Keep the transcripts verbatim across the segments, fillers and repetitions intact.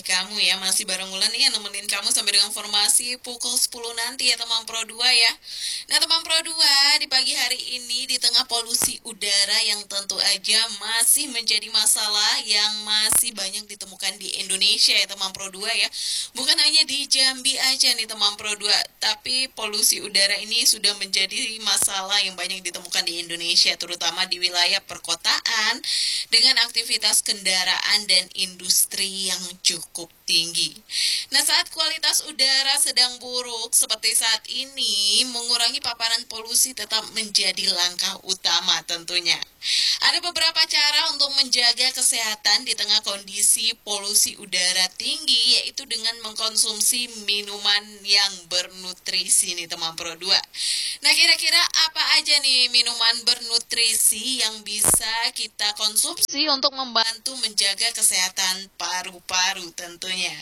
Kamu ya masih bareng Wulan nih yang nemenin kamu sampai dengan formasi pukul sepuluh nanti ya teman Pro dua ya. Nah teman Pro dua di pagi hari ini di tengah polusi udara yang tentu aja masih menjadi masalah yang masih banyak ditemukan di Indonesia ya teman Pro dua ya. Bukan hanya di Jambi aja nih teman Pro dua, tapi polusi udara ini sudah menjadi masalah yang banyak ditemukan di Indonesia, terutama di wilayah perkotaan dengan aktivitas kendaraan dan industri yang cukup tinggi. Nah, saat kualitas udara sedang buruk seperti saat ini, mengurangi paparan polusi tetap menjadi langkah utama tentunya. Ada beberapa cara untuk menjaga kesehatan di tengah kondisi polusi udara tinggi, yaitu dengan mengkonsumsi minuman yang bernutrisi nih teman Pro dua. Nah, kira-kira apa aja nih minuman bernutrisi yang bisa kita konsumsi untuk membantu menjaga kesehatan paru-paru tentunya?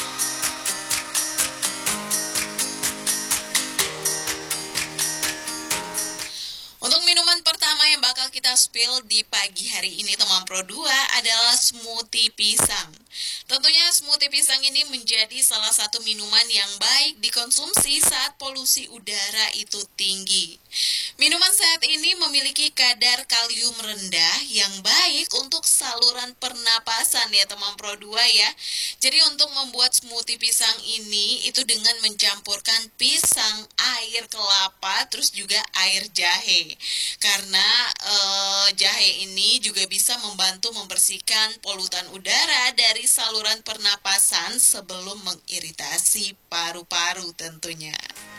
Untuk minuman pertama yang bakal kita spill di pagi hari ini teman Pro dua adalah smoothie pisang. Tentunya smoothie pisang ini menjadi salah satu minuman yang baik dikonsumsi saat polusi udara itu tinggi. Minuman sehat ini memiliki kadar kalium rendah yang baik untuk saluran pernapasan ya teman Pro dua ya. Jadi untuk membuat smoothie pisang ini itu dengan mencampurkan pisang, air kelapa, terus juga air jahe. Karena eh, jahe ini juga bisa membantu membersihkan polutan udara dari saluran pernapasan sebelum mengiritasi paru-paru tentunya.